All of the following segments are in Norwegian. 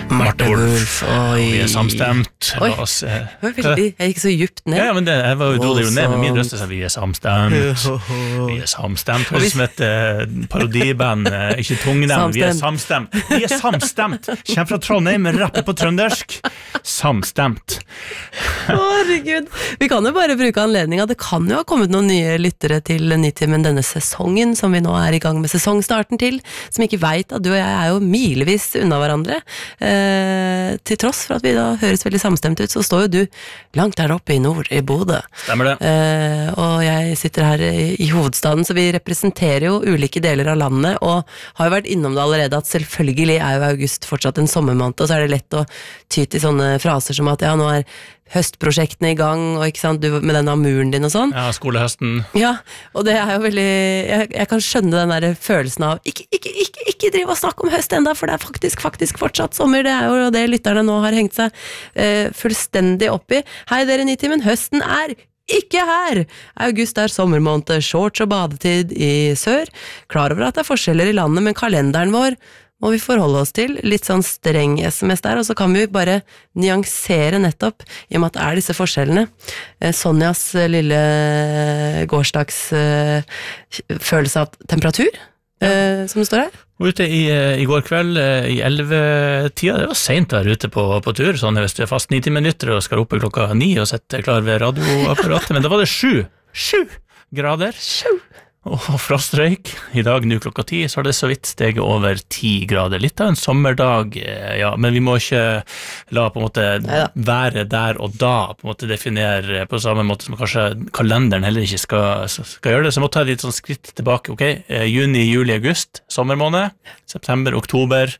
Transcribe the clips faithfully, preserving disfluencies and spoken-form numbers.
Marte Wolff. Vi er samstemt. Oi, oss, eh, det var veldig, jeg gikk så djupt ned. Ja, men det, jeg var jo dro det jo ned med min røst og sa vi er samstemt. Vi er samstemt. Høres som et eh, parodiband, eh, ikke tungnevn. Vi er samstemt. Vi er samstemt. Kjem fra Trondheim, rapper på trøndersk. Samstemt. Herregud. Vi kan jo bare bruke anledningen. Det kan jo ha kommet noen nye lyttere til Nitimen denne sesongen, som vi nå er i gang med sesongstarten til, som ikke vet at du og jeg er jo milevis unna hverandre. Eh, til tross for at vi da høres veldig samstemt ut, så står jo du langt der oppe i nord, i Bodø. Stemmer det. Eh, og jeg sitter her i, i hovedstaden, så vi representerer jo ulike deler av landet, og har jo vært innom det allerede at selvfølgelig er jo august fortsatt en sommermåned, og så er det lett å ty til sånne fraser som at ja, nå er høstprosjektene i gang, og ikke sant, du med den amuren din og sånn. Ja, skolehøsten. Ja, og det er jo veldig, jeg, jeg kan skjønne den der følelsen av, ikke, ikke, ikke, ikke drive og snakke om høst enda, for det er faktisk, faktisk fortsatt sommer, det er jo det lytterne nå har hengt seg eh, fullstendig opp i. Hei dere Nitimen, høsten er ikke her! August er sommermåned, shorts og badetid i sør. Klar over at det er forskjeller i landet, men kalenderen vår må vi forholde oss til, litt sånn streng sms der, og så kan vi bare nyansere nettopp, i og med at det er disse forskjellene. Eh, Sonjas lille gårsdags eh, følelse av temperatur, eh, som det står her. Ute i, i går kveld, i elleve-tida, det var sent der ute på, på tur, sånn hvis du er fast niti-minutter og skal oppe klokka ni og sette klar ved radioapparatet, men da var det sju, sju grader. Sju! Og frostrøyk. I dag, nå klokka ti, så har det så vidt steget over ti grader. Litt av en sommerdag, ja, men vi må ikke la på en måte være der og da, på en måte definere på samme måte som kanskje kalenderen heller ikke skal, skal gjøre det. Så jeg må ta et litt sånn skritt tilbake, ok? Juni, juli, august, sommermåned, september, oktober,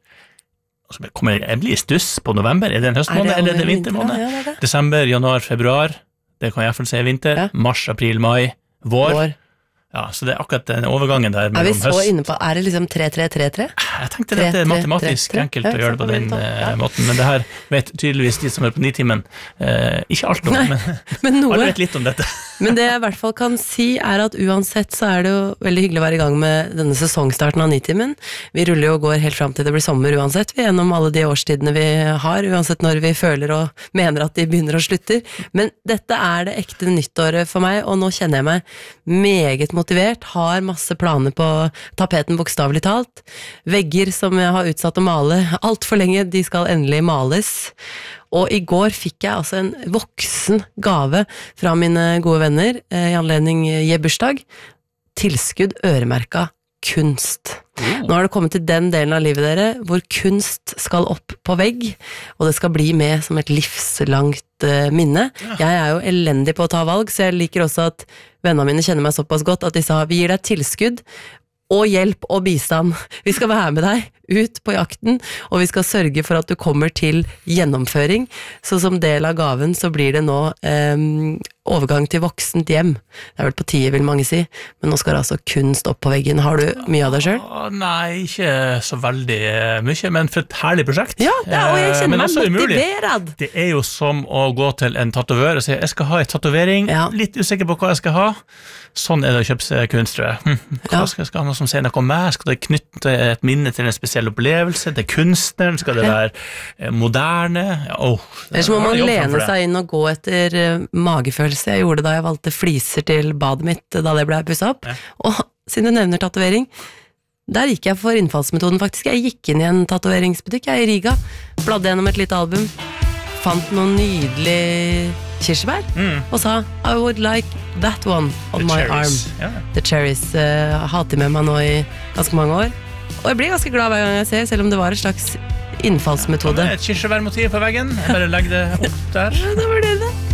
og så kommer jeg blir i stuss på november. Er det en høstmåned, eller er det vintermåned? Ja, det er det. Desember, januar, februar, det kan jeg i hvert fall si vinter. Ja. Mars, april, mai, vår. vår. Ja, så det er akkurat den overgangen der mellom høst. Er vi så inne på, er det liksom tre tre tre tre? Jeg tenkte at det er matematisk enkelt å gjøre det på den uh, måten, men det her vet tydeligvis de som er på Nitimen uh, ikke alt om, men, men noe. Alle vet litt om dette. Men det jeg i hvert fall kan si er at uansett så er det jo veldig hyggelig å være i gang med denne sesongstarten av Nitimen. Vi ruller jo og går helt frem til det blir sommer uansett, vi gjennom alle de årstidene vi har, uansett når vi føler og mener at de begynner å slutte. Men dette er det ekte nyttåret for meg, og nå kjenner jeg meg meget motivert, har masse planer på tapeten bokstavelig talt, vegger som jeg har utsatt å male alt for lenge, de skal endelig males, og i går fikk jeg altså en voksen gave fra mine gode venner eh, i anledning Jebursdag, tilskudd øremerka kunst. Nå har det kommet til den delen av livet dere hvor kunst skal opp på vegg, og det skal bli med som et livslangt uh, minne. Jeg er jo elendig på å ta valg, så jeg liker også at vennene mine kjenner meg såpass godt at de sa, vi gir deg tilskudd og hjelp og bistand. Vi skal være med deg ut på jakten, og vi skal sørge for at du kommer til gjennomføring. Så som del av gaven så blir det nå eh, overgang til voksent hjem. Det er vel på tide, vil mange si, men nå skal det altså kunst opp på veggen. Har du mye av det selv? Nei, ikke så veldig mye, men for et herlig prosjekt. Ja, det er, og jeg kjenner meg motiveret. Det er jo som å gå til en tatovør og si, jeg skal ha en tatovering, ja. Litt usikker på hva jeg skal ha. Sånn er det å kjøpe seg kunst, tror jeg. Hm, hva skal jeg skal ha noe som sier noe om meg? Skal det knytte et minne til en spesiell opplevelse? Det er kunstneren? Skal det være moderne? Oh, Eller så må man lene seg inn og gå etter magefølelse. Jeg gjorde det da jeg valgte fliser til badet mitt da det ble pusset opp. Ja. Og siden du nevner tatovering, der gikk jeg for innfallsmetoden faktisk. Jeg gikk inn i en tatoveringsbutikk jeg i Riga, bladde gjennom et lite album, fant noen nydelig kirsebær, mm. og sa I would like that one on The my cherries. arm. Yeah. The cherries. Uh, har hatt det med meg nå i ganske mange år. Og jeg blir ganske glad hver gang jeg ser, selv om det var et slags innfallsmetode. Ja, et kirsebærmotiv på veggen. Jeg bare legger det opp der. Ja, det var det det.